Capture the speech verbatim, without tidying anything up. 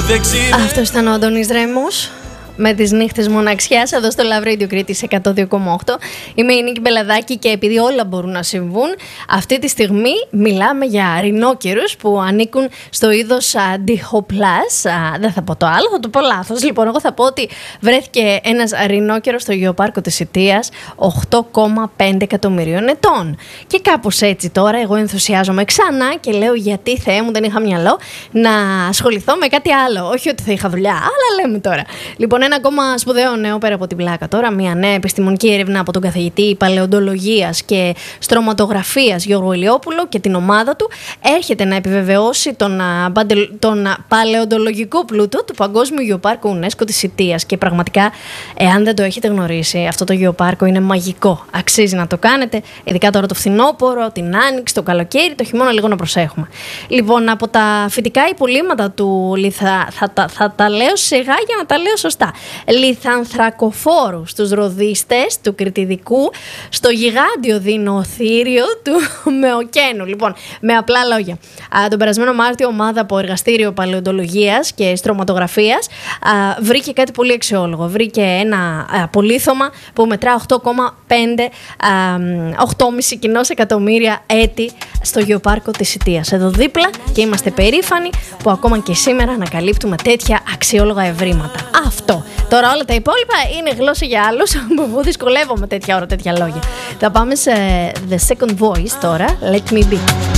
Αυτός ήταν ο Αντώνης Ρέμος με τις νύχτες μοναξιάς εδώ στο Love Radio Κρήτης εκατό δύο κόμμα οκτώ. Είμαι η Νίκη Μπελαδάκη και επειδή όλα μπορούν να συμβούν, αυτή τη στιγμή μιλάμε για ρινόκερους που ανήκουν στο είδος Dihoplus. Δεν θα πω το άλλο, θα το πω λάθος. Λοιπόν, εγώ θα πω ότι βρέθηκε ένας ρινόκερος στο γεωπάρκο της Ιττίας οκτώ κόμμα πέντε εκατομμυρίων ετών. Και κάπως έτσι τώρα εγώ ενθουσιάζομαι ξανά και λέω γιατί Θεέ μου δεν είχα μυαλό να ασχοληθώ με κάτι άλλο. Όχι ότι θα είχα δουλειά, αλλά λέμε τώρα. Λοιπόν, ένα ακόμα σπουδαίο νέο πέρα από την πλάκα τώρα, μια νέα επιστημονική έρευνα από τον καθηγητή παλαιοντολογίας και στρωματογραφίας Γιώργο Ηλιόπουλο και την ομάδα του έρχεται να επιβεβαιώσει τον, τον παλαιοντολογικό πλούτο του Παγκόσμιου Γεωπάρκου UNESCO της Ιττίας. Και πραγματικά, εάν δεν το έχετε γνωρίσει, αυτό το γεωπάρκο είναι μαγικό. Αξίζει να το κάνετε, ειδικά τώρα το φθινόπωρο, την άνοιξη, το καλοκαίρι, το χειμώνα λίγο να προσέχουμε. Λοιπόν, από τα φυτικά υπολείμματα του λιθα, θα, θα, θα τα λέω σιγά για να τα λέω σωστά. Λιθανθρακοφόρου στους ροδίστες του Κρητιδικού, στο γιγάντιο δεινοτήριο του Μεοκαίνου. Λοιπόν, με απλά λόγια. Α, τον περασμένο Μάρτιο, ομάδα από εργαστήριο παλαιοντολογίας και στρωματογραφίας α, βρήκε κάτι πολύ αξιόλογο. Βρήκε ένα α, πολύθωμα που μετρά οκτώ κόμμα πέντε, οκτώ κόμμα πέντε κοινώς εκατομμύρια έτη στο γεωπάρκο της Ιττίας. Εδώ δίπλα και είμαστε περήφανοι που ακόμα και σήμερα ανακαλύπτουμε τέτοια αξιόλογα ευρήματα. Αυτό. Τώρα όλα τα υπόλοιπα είναι γλώσσα για άλλους που δυσκολεύομαι τέτοια ώρα, τέτοια λόγια. Θα πάμε σε The Second Voice τώρα. Let me be.